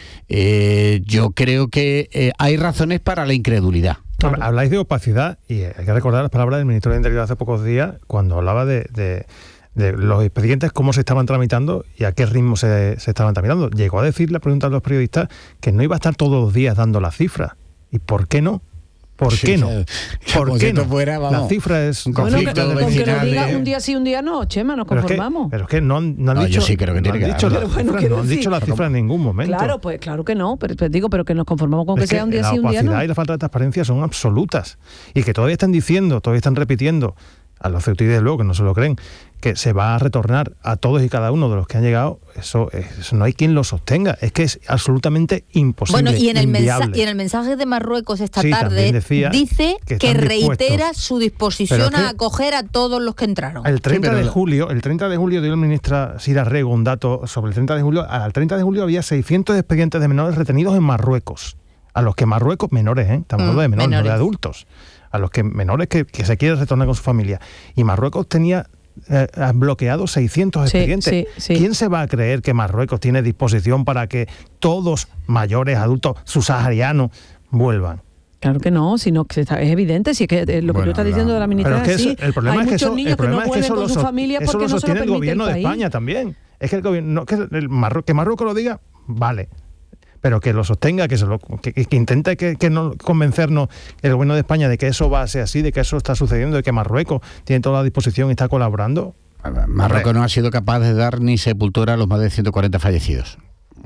eh, yo creo que que eh, hay razones para la incredulidad. Claro. Habláis de opacidad y hay que recordar las palabras del ministro de Interior hace pocos días cuando hablaba de, de, de los expedientes, cómo se estaban tramitando y a qué ritmo se, se estaban tramitando. Llegó a decir, la pregunta a los periodistas, que no iba a estar todos los días dando las cifras. ¿Y por qué no? ¿Por qué no? ¿Por qué no? Fuera, la cifra es un conflicto bueno, que, con que nos diga de... un día sí, un día no, Chema, nos pero conformamos. Es que, pero es que no han, no han no, dicho, yo sí creo que no tiene han que dicho, la bueno, cifra, no han dicho la cifra en ningún momento. Claro, pues claro que no, pero te digo, pero que nos conformamos con que, es sea un día la sí, un día no. La opacidad y la falta de transparencia son absolutas. Y que todavía están diciendo, todavía están repitiendo, a los ceutí desde luego que no se lo creen, que se va a retornar a todos y cada uno de los que han llegado, eso, eso no hay quien lo sostenga, es que es absolutamente imposible. Bueno, y en, el inviable. mensa- y en el mensaje de Marruecos esta Sí, tarde decía dice que, que reitera dispuestos. su disposición es que a acoger a todos los que entraron. El treinta Sí, de pero... julio, el treinta de julio dio la ministra Sira Rego un dato sobre el treinta de julio, al treinta de julio había seiscientos expedientes de menores retenidos en Marruecos, a los que Marruecos, menores, ¿eh? Estamos hablando Mm, de menores, menores. no de adultos, a los que menores que, que se quieren retornar con su familia. Y Marruecos tenía eh, bloqueado seiscientos Sí, expedientes. sí, sí. ¿Quién se va a creer que Marruecos tiene disposición para que todos, mayores, adultos, subsaharianos, vuelvan? Claro que no, sino que está, es evidente, si es que eh, lo que Bueno, tú estás la- diciendo de la ministra Pero es que es así. eso- el problema hay es que muchos eso, niños el problema que no es que vuelven eso con lo, sus so- familias eso porque lo no se lo sostiene el permite gobierno el de país. España también. Es que el gobierno, que el Marru- que Marruecos lo diga, vale. Pero que lo sostenga, que, se lo, que, que intente que, que no convencernos el gobierno de España de que eso va a ser así, de que eso está sucediendo, de que Marruecos tiene toda la disposición y está colaborando. Marruecos no ha sido capaz de dar ni sepultura a los más de ciento cuarenta fallecidos.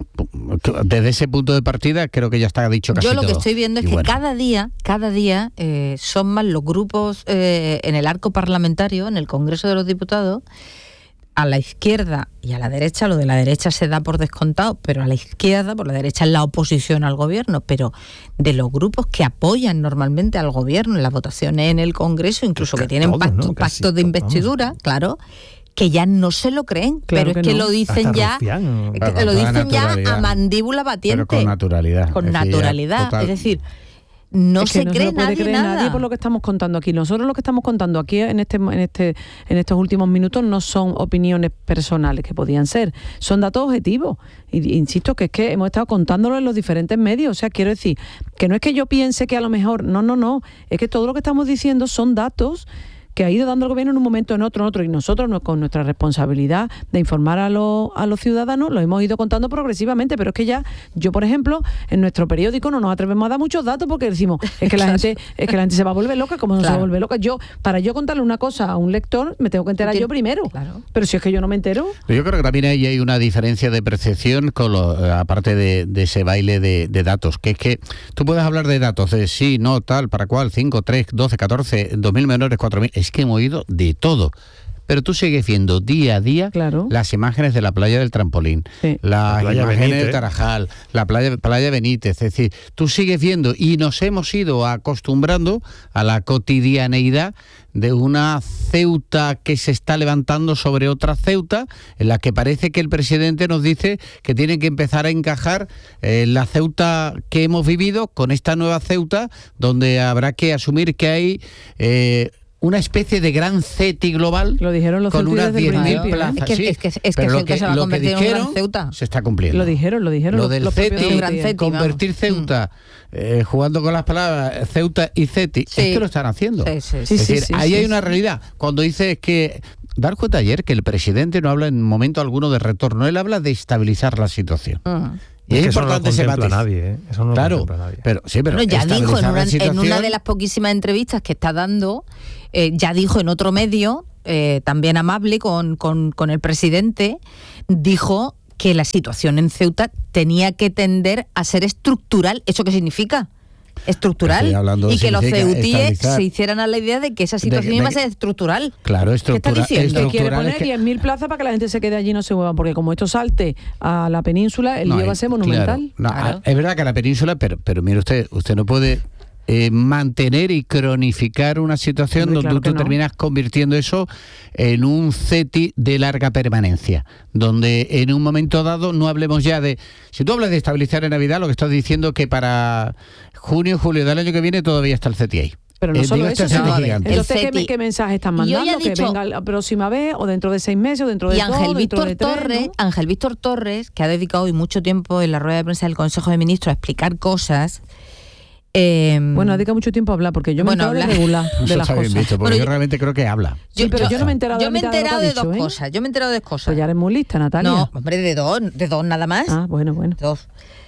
Desde ese punto de partida creo que ya está dicho casi Yo lo todo. que estoy viendo es Y que bueno. cada día, cada día eh, son más los grupos eh, en el arco parlamentario, en el Congreso de los Diputados, a la izquierda y a la derecha. Lo de la derecha se da por descontado, pero a la izquierda, por la derecha es la oposición al gobierno, pero de los grupos que apoyan normalmente al gobierno en las votaciones en el Congreso, incluso Pues que tienen todos, pacto- ¿no? Casi pactos de todos, investidura, vamos. claro, que ya no se lo creen, Claro pero es que que no. lo dicen Hasta ya, Rufián. que Claro, lo con toda dicen ya naturalidad. a mandíbula Pero batiente. con naturalidad. Con Es decir, ya naturalidad, total- es decir, no Es que se no cree lo puede nadie creer nada. nadie por lo que estamos contando aquí. Nosotros lo que estamos contando aquí en este en este en estos últimos minutos no son opiniones personales que podían ser, son datos objetivos. Y insisto que es que hemos estado contándolo en los diferentes medios, o sea, quiero decir que no es que yo piense que a lo mejor, no, no, no, es que todo lo que estamos diciendo son datos que ha ido dando el gobierno en un momento, en otro, en otro, y nosotros no, con nuestra responsabilidad de informar a los, a los ciudadanos, lo hemos ido contando progresivamente, pero es que ya, yo por ejemplo, en nuestro periódico no nos atrevemos a dar muchos datos porque decimos, es que la gente, es que la gente se va a volver loca, como no Claro. se va a volver loca. Yo, para yo contarle una cosa a un lector, me tengo que enterar Tú yo tienes- primero. Claro. Pero si es que yo no me entero. Yo creo que también ahí hay una diferencia de percepción con lo, eh, aparte de, de ese baile de, de datos, que es que tú puedes hablar de datos de sí, no, tal, para cual, cinco, tres, doce, catorce, dos mil menores, cuatro mil, es que hemos oído de todo. Pero tú sigues viendo día a día claro. las imágenes de la playa del Trampolín, sí. las la imágenes Benítez. del Tarajal, la playa, playa Benítez. Es decir, tú sigues viendo y nos hemos ido acostumbrando a la cotidianeidad de una Ceuta que se está levantando sobre otra Ceuta, en la que parece que el presidente nos dice que tiene que empezar a encajar eh, la Ceuta que hemos vivido con esta nueva Ceuta, donde habrá que asumir que hay... Eh, una especie de gran CETI global. Lo dijeron los con unas diez mil ¿eh? plazas. Es que, sí, es que, es que pero Ceuta que, se va a convertir en un gran Ceuta. Se está cumpliendo. Lo dijeron, lo dijeron. Lo los, del los CETI, gran CETI, convertir Ceuta, mm. eh, jugando con las palabras Ceuta y CETI, sí. es que lo están haciendo. Sí, sí, sí. Es sí, decir, sí, ahí sí, hay sí. una realidad. Cuando dices que... Dar cuenta ayer que el presidente no habla en momento alguno de retorno, él habla de estabilizar la situación. Uh-huh. Y es, es importante eso no lo ese matiz. Nadie, ¿eh? Eso no claro, lo contempla nadie. pero sí, pero bueno, ya dijo en una, situación... en una de las poquísimas entrevistas que está dando, eh, ya dijo en otro medio, eh, también amable con, con, con el presidente, dijo que la situación en Ceuta tenía que tender a ser estructural. ¿Eso qué significa? Estructural, y que los ceutíes se hicieran a la idea de que esa situación de, de, iba a ser estructural. Claro, estructural. ¿Qué está diciendo? Que quiere poner que... diez mil plazas para que la gente se quede allí y no se mueva, porque como esto salte a la península, el no, lío va a ser monumental. Claro, no, claro. Es verdad que a la península, pero, pero mire usted, usted no puede eh, mantener y cronificar una situación Hombre, donde claro tú no. terminas convirtiendo eso en un CETI de larga permanencia, donde en un momento dado no hablemos ya de... Si tú hablas de estabilizar en Navidad, lo que estás diciendo es que para junio, julio del año que viene todavía está el CETI ahí. Pero no eh, solo eso, no, entonces ¿qué, ¿qué mensaje están mandando? Que dicho, venga la próxima vez, o dentro de seis meses, o dentro de y dos, Ángel dentro Víctor de tres, Torres, ¿no? Ángel Víctor Torres, que ha dedicado hoy mucho tiempo en la rueda de prensa del Consejo de Ministros a explicar cosas. Eh, bueno, dedica mucho tiempo a hablar, porque yo bueno, me he enterado de regular de las cosas. Visto, porque bueno, yo realmente creo que habla. Sí, pero yo, yo no me he enterado yo me he enterado de, de dos dicho, cosas. ¿eh? Yo me he enterado de dos cosas. Pues ya eres muy lista, Natalia. No, hombre, de dos, de dos nada más. Ah, bueno, bueno. Dos.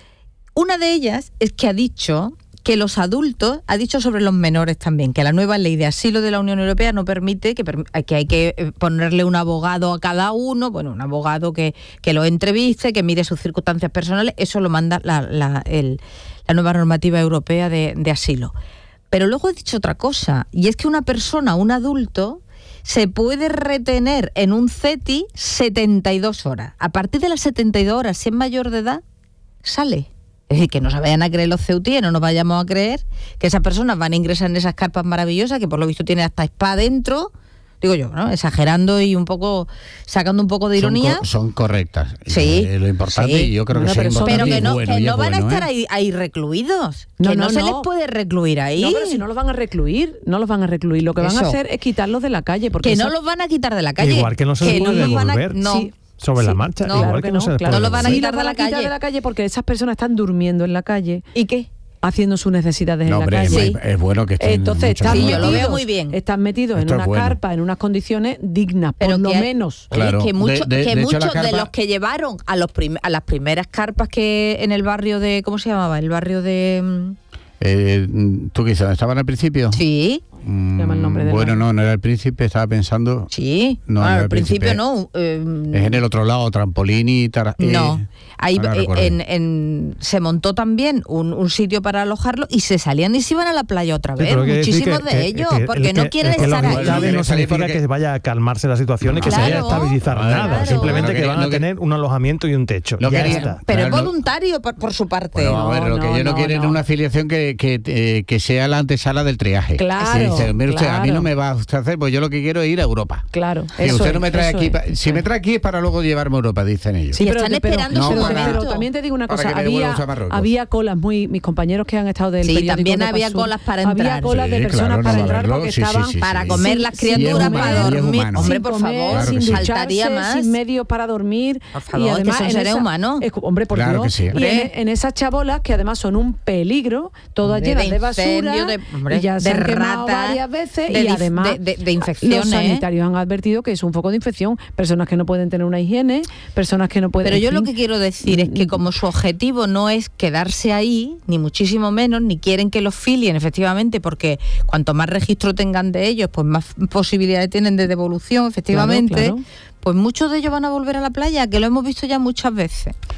Una de ellas es que ha dicho que los adultos, ha dicho sobre los menores también, que la nueva ley de asilo de la Unión Europea no permite, que, que hay que ponerle un abogado a cada uno, bueno, un abogado que, que lo entreviste, que mire sus circunstancias personales, eso lo manda la, la, el, la nueva normativa europea de, de asilo. Pero luego he dicho otra cosa, y es que una persona, un adulto, se puede retener en un CETI setenta y dos horas. A partir de las setenta y dos horas, si es mayor de edad, sale. Es decir, que no se vayan a creer los ceutíes, no nos vayamos a creer que esas personas van a ingresar en esas carpas maravillosas que por lo visto tienen hasta spa dentro, digo yo, ¿no? Exagerando y un poco, sacando un poco de ironía. Son, co- son correctas. Sí. Eh, lo importante, sí. yo creo Bueno, que pero es son- importante Pero que y no, bueno, que y no es van bueno, a estar ¿eh? ahí, ahí recluidos. No, que no, no, se no. les puede recluir ahí. No, pero si no los van a recluir, no los van a recluir. Lo que van Eso. a hacer es quitarlos de la calle. Porque que eso... no los van a quitar de la calle. Igual que no se les no puede los van a- devolver. No. Sí. Sobre Sí, la marcha, no, igual claro que que no, no, se les claro. puede No lo van a devolver. Sí, quitar los de van la a quitar calle. de la calle porque esas personas están durmiendo en la calle, ¿Y qué? haciendo sus necesidades No, en hombre, la es, calle. Sí. es bueno que estén Entonces mucho están Sí, más yo lo metidos, veo muy bien. están metidos Esto en es una bueno. carpa, en unas condiciones dignas, Pero por lo que hay- menos. Oye, Claro. que, mucho- De- de- que de hecho, muchos la carpa- de los que llevaron a los prim- a las primeras carpas que en el barrio de, ¿cómo se llamaba? El barrio de... mm, Eh, ¿Tú qué dices? ¿Estaban al principio? Sí, Mm, Llama el nombre del bueno, barrio. no, no era el Príncipe, estaba pensando... sí. No, Bueno, no, al al principio Príncipe. no. eh, Es en el otro lado, Trampolín y... Tara- eh, No, ahí ahora eh, recuerdo. en, en- se montó también un, un sitio para alojarlo y se salían y se iban a la playa otra Sí, vez, pero hay que decir muchísimos que- de que- ellos, que- porque el no que- quieren el que estar los ahí. mitades no Porque- significa que vaya a calmarse la situación y que se vaya a Claro. estabilizar Claro, nada, claro. simplemente Lo que que- van a lo que- tener un alojamiento y un techo. Lo Ya que- está. Pero es Claro, no- voluntario por, por su parte. Bueno, a ver, lo No, que no, yo no, no, quiero es no. una afiliación que, que, eh, que sea la antesala del triaje. Claro, Si dice, mire usted, a mí claro. no me va a usted hacer, pues yo lo que quiero es ir a Europa. Claro, Si eso usted es, no me trae eso aquí, es, pa- eso si es. me trae aquí es para luego llevarme a Europa, dicen ellos. Sí, están esperando su pero, momento. pero también te digo una Para cosa, que me devuelvan había, a Marruecos. había colas muy, mis compañeros que han estado del Sí, periódico también de había Pasur, colas para había entrar. colas de Sí, personas claro, para no, entrar verlo, porque sí, sí, estaban sí, para sí. comer sin- las sin criaturas, comer, para y es dormir. humano. Hombre, sin por comer, favor, Claro sin que sí. faltaría ducharse, más. sin medios para dormir. Por favor, y además que son en seres esa- humanos. es- hombre, por Claro Dios. que sí. Y en, Hombre. en esas chabolas que además son un peligro, todas Hombre, llenas de de basura, incendio, de- hombre, y ya se de han quemado ratas, varias veces de y dif- además de- de- de infecciones, los sanitarios han advertido que es un foco de infección, personas que no pueden tener una higiene, personas que no pueden... Pero en yo lo fin. que quiero decir es que como su objetivo no es quedarse ahí, ni muchísimo menos, ni quieren que los filien efectivamente, porque cuanto más registro tengan de ellos, pues más posibilidades tienen de devolución, efectivamente, Claro, claro. pues muchos de ellos van a volver a la playa, que lo hemos visto ya muchas veces.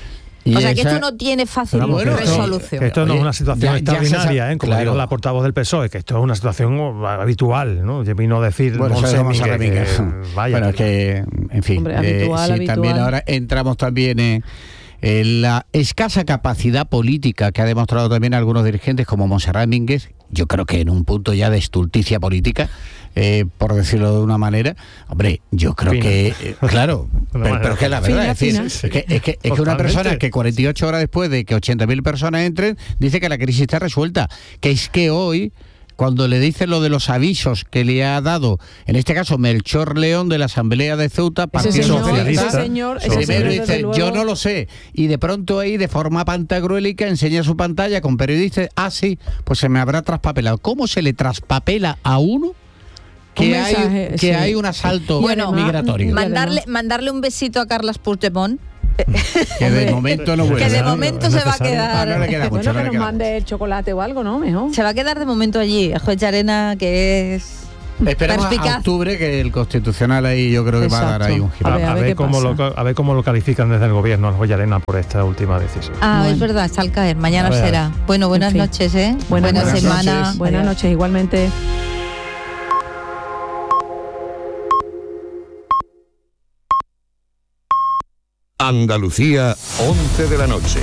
O sea, que esa... esto no tiene fácil Vamos, resolución. Esto, esto no es una situación ya, extraordinaria, ya ¿eh? Como claro. dijo la portavoz del P S O E, que esto es una situación habitual, ¿no? Yo vino a decir, bueno, Montseny, que, que, que vaya. Bueno, que, en fin, Hombre, eh, habitual, sí, habitual. también ahora entramos también en, en la escasa capacidad política que ha demostrado también algunos dirigentes como Montserrat Mínguez, yo creo que en un punto ya de estulticia política, eh, por decirlo de una manera. Hombre, yo creo Fina. que, eh, claro, pero, pero que la verdad, Fina, es decir, fina. es que, es que, es que una persona que cuarenta y ocho horas después de que ochenta mil personas entren, dice que la crisis está resuelta, que es que hoy, cuando le dice lo de los avisos que le ha dado, en este caso Melchor León de la Asamblea de Ceuta, Ese Partido señor, Socialista, ese señor, ese primero señor, dice, desde luego, yo no lo sé, y de pronto ahí de forma pantagruélica enseña su pantalla con periodistas, ah sí, pues se me habrá traspapelado. ¿Cómo se le traspapela a uno que, mensaje, hay, que sí. hay un asalto Bueno, migratorio? Mandarle, mandarle un besito a Carles Puigdemont. Que de momento no vuelve. Que de ¿no? momento se va a quedar. Ah, no le queda mucho, Bueno, no que le nos queda mande el chocolate o algo, ¿no? Mejor. Se va a quedar de momento allí. El juez Llarena, que es Esperemos perspicaz. a octubre, que el Constitucional ahí yo creo que va a dar ahí un giro. A, A ver, a a ver ver qué cómo pasa. lo, a ver cómo lo califican desde el gobierno al juez Llarena por esta última decisión. Ah, Bueno. es verdad, está al caer. Mañana A ver. será. Bueno, buenas En fin. noches, ¿eh? Buenas, Buena noches. semana. Buenas Adiós. noches, igualmente. Andalucía, once de la noche.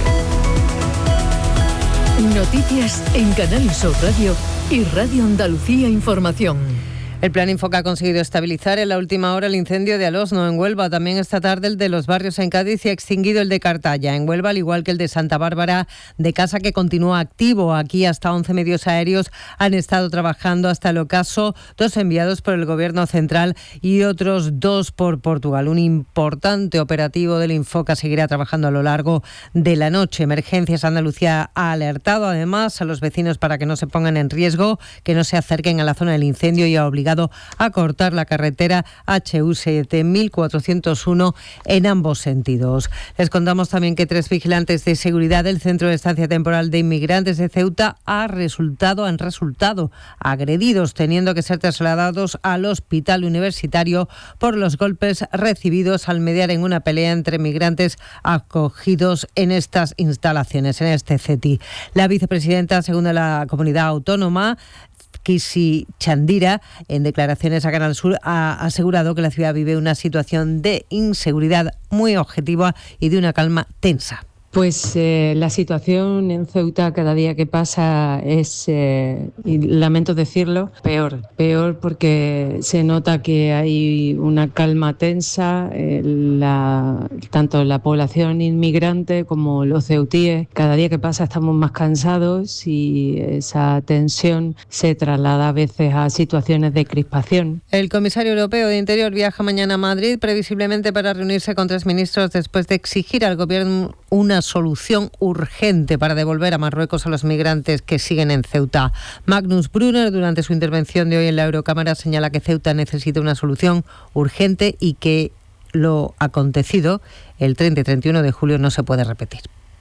Noticias en Canal Sur Radio y Radio Andalucía Información. El Plan Infoca ha conseguido estabilizar en la última hora el incendio de Alosno en Huelva. También esta tarde el de Los Barrios en Cádiz y ha extinguido el de Cartaya en Huelva, al igual que el de Santa Bárbara de Casa, que continúa activo. Aquí hasta once medios aéreos han estado trabajando hasta el ocaso, dos enviados por el Gobierno central y otros dos por Portugal. Un importante operativo del Infoca seguirá trabajando a lo largo de la noche. Emergencias Andalucía ha alertado además a los vecinos para que no se pongan en riesgo, que no se acerquen a la zona del incendio, y ha obligado a cortar la carretera H U siete mil cuatrocientos uno en ambos sentidos. Les contamos también que tres vigilantes de seguridad del Centro de Estancia Temporal de Inmigrantes de Ceuta ha resultado, han resultado agredidos, teniendo que ser trasladados al hospital universitario por los golpes recibidos al mediar en una pelea entre migrantes acogidos en estas instalaciones, en este C E T I. La vicepresidenta, según la comunidad autónoma, Kisi Chandira, en declaraciones a Canal Sur, ha asegurado que la ciudad vive una situación de inseguridad muy objetiva y de una calma tensa. Pues eh, la situación en Ceuta cada día que pasa es, eh, y lamento decirlo, peor. Peor porque se nota que hay una calma tensa, eh, la, tanto la población inmigrante como los ceutíes. Cada día que pasa estamos más cansados y esa tensión se traslada a veces a situaciones de crispación. El comisario europeo de Interior viaja mañana a Madrid, previsiblemente para reunirse con tres ministros después de exigir al gobierno una solución urgente para devolver a Marruecos a los migrantes que siguen en Ceuta. Magnus Brunner, durante su intervención de hoy en la Eurocámara, señala que Ceuta necesita una solución urgente y que lo acontecido el treinta y treinta y uno de julio no se puede repetir.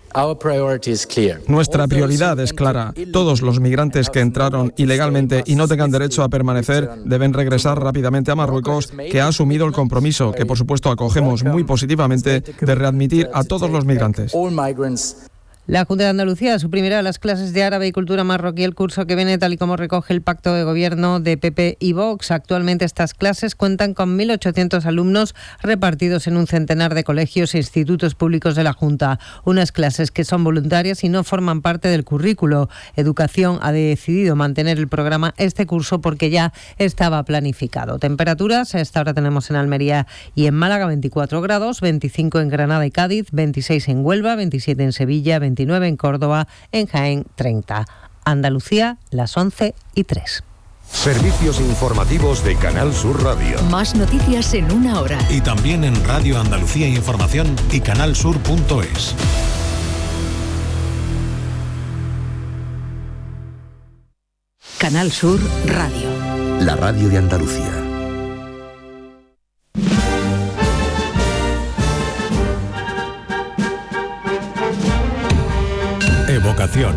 Nuestra prioridad es clara. Todos los migrantes que entraron ilegalmente y no tengan derecho a permanecer deben regresar rápidamente a Marruecos, que ha asumido el compromiso, que por supuesto acogemos muy positivamente, de readmitir a todos los migrantes. La Junta de Andalucía suprimirá las clases de árabe y cultura marroquí el curso que viene, tal y como recoge el pacto de gobierno de P P y Vox. Actualmente estas clases cuentan con mil ochocientos alumnos repartidos en un centenar de colegios e institutos públicos de la Junta. Unas clases que son voluntarias y no forman parte del currículo. Educación ha decidido mantener el programa este curso porque ya estaba planificado. Temperaturas, a esta hora tenemos en Almería y en Málaga veinticuatro grados, veinticinco en Granada y Cádiz, veintiséis en Huelva, veintisiete en Sevilla, veintinueve en Córdoba, en Jaén treinta. Andalucía, las once y tres. Servicios informativos de Canal Sur Radio. Más noticias en una hora. Y también en Radio Andalucía Información y canalsur punto es. Canal Sur Radio. La radio de Andalucía. Evocación.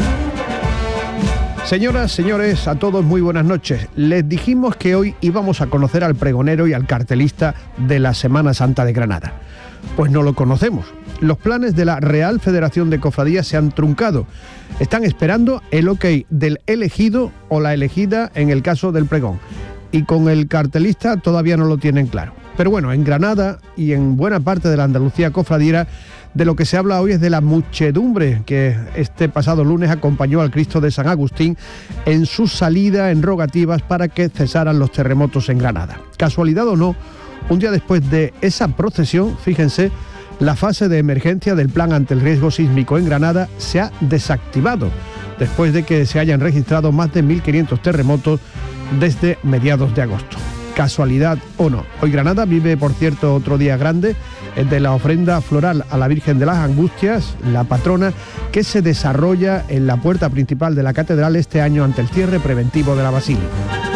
Señoras, señores, a todos muy buenas noches. Les dijimos que hoy íbamos a conocer al pregonero y al cartelista de la Semana Santa de Granada. Pues no lo conocemos. Los planes de la Real Federación de Cofradías se han truncado. Están esperando el ok del elegido o la elegida en el caso del pregón. Y con el cartelista todavía no lo tienen claro. Pero bueno, en Granada y en buena parte de la Andalucía cofradiera, de lo que se habla hoy es de la muchedumbre que este pasado lunes acompañó al Cristo de San Agustín en su salida en rogativas para que cesaran los terremotos en Granada. Casualidad o no, un día después de esa procesión, fíjense, la fase de emergencia del plan ante el riesgo sísmico en Granada se ha desactivado, después de que se hayan registrado más de mil quinientos terremotos desde mediados de agosto. Casualidad o no. Hoy Granada vive, por cierto, otro día grande, el de la ofrenda floral a la Virgen de las Angustias, la patrona, que se desarrolla en la puerta principal de la catedral este año ante el cierre preventivo de la basílica.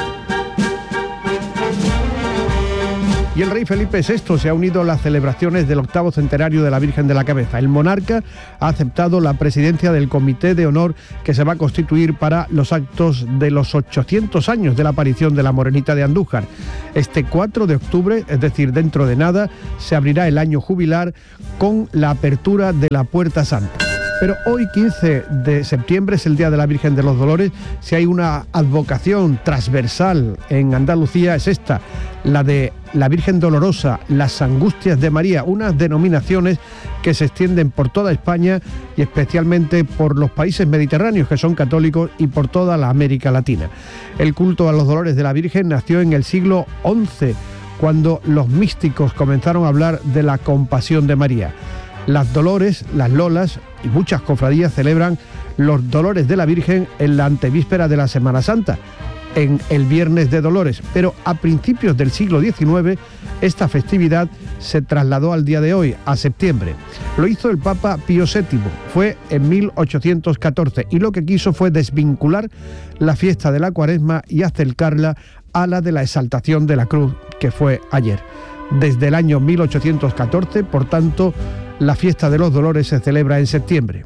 Y el rey Felipe sexto se ha unido a las celebraciones del octavo centenario de la Virgen de la Cabeza. El monarca ha aceptado la presidencia del Comité de Honor que se va a constituir para los actos de los ochocientos años de la aparición de la Morenita de Andújar. Este cuatro de octubre, es decir, dentro de nada, se abrirá el año jubilar con la apertura de la Puerta Santa. Pero hoy, quince de septiembre, es el Día de la Virgen de los Dolores. Si hay una advocación transversal en Andalucía, es esta, la de la Virgen Dolorosa, las Angustias de María, unas denominaciones que se extienden por toda España y especialmente por los países mediterráneos que son católicos y por toda la América Latina. El culto a los dolores de la Virgen nació en el siglo once, cuando los místicos comenzaron a hablar de la compasión de María. Las Dolores, las Lolas y muchas cofradías celebran los dolores de la Virgen en la antevíspera de la Semana Santa, en el Viernes de Dolores, pero a principios del siglo diecinueve esta festividad se trasladó al día de hoy, a septiembre. Lo hizo el Papa Pío séptimo, fue en mil ochocientos catorce, y lo que quiso fue desvincular la fiesta de la Cuaresma y acercarla a la de la Exaltación de la Cruz, que fue ayer. Desde el año mil ochocientos catorce, por tanto, la fiesta de los Dolores se celebra en septiembre.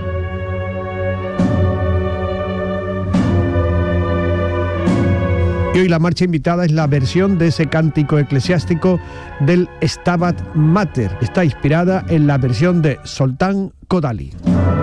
Y hoy la marcha invitada es la versión de ese cántico eclesiástico del Stabat Mater. Está inspirada en la versión de Zoltán Kodály.